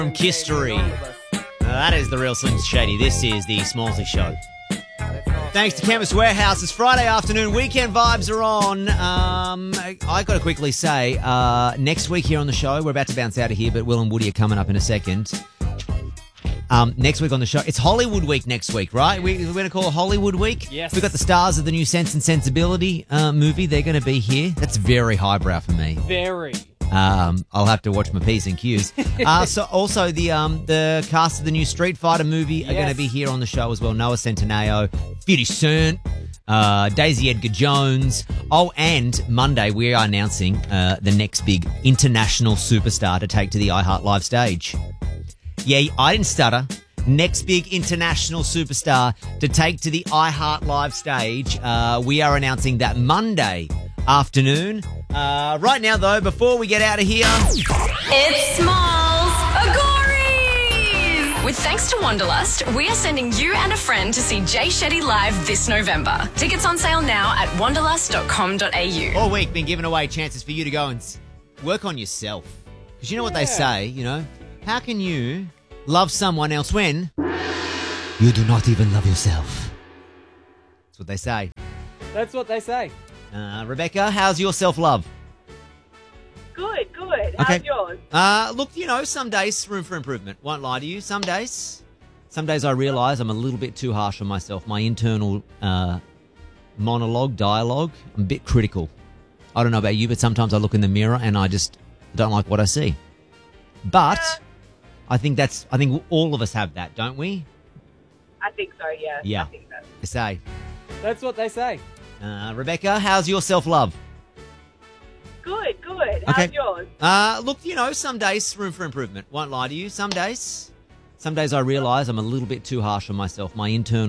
From Kistery. That is the real Slim Shady. This is the Smallsy Show. Thanks to Chemist Warehouse. It's Friday afternoon. Weekend vibes are on. I got to quickly say, next week here on the show, we're about to bounce out of here, but Will and Woody are coming up in a second. Next week on the show, it's Hollywood Week next week, right? We're going to call it Hollywood Week. Yes. We've got the stars of the new Sense and Sensibility movie. They're going to be here. That's very highbrow for me. Very. I'll have to watch my P's and Q's. So also the cast of the new Street Fighter movie are going to be here on the show as well. Noah Centineo, 50 Cent, Daisy Edgar Jones. Oh, and Monday we are announcing the next big international superstar to take to the iHeart Live stage. Yeah, I didn't stutter. Next big international superstar to take to the iHeart Live stage. We are announcing that Monday afternoon. Right now, though, before we get out of here, It's Smalls Agories! With thanks to Wanderlust, we are sending you and a friend to see Jay Shetty live this November. Tickets on sale now at wanderlust.com.au. all week been giving away chances for you to go and work on yourself. Because you know what they say, you know, how can you love someone else when you do not even love yourself? That's what they say. That's what they say. Rebecca, how's your self-love? Good. How's yours? Look, you know, some days room for improvement. Won't lie to you. Some days I realise I'm a little bit too harsh on myself. My internal dialogue, I'm a bit critical. I don't know about you, but sometimes I look in the mirror and I just don't like what I see. But I think all of us have that, don't we? I think so, yeah. Yeah. I think so. I say. That's what they say. Rebecca, how's your self-love? Good. How's yours? Look, you know, some days room for improvement. Won't lie to you. Some days I realise I'm a little bit too harsh on myself. My internal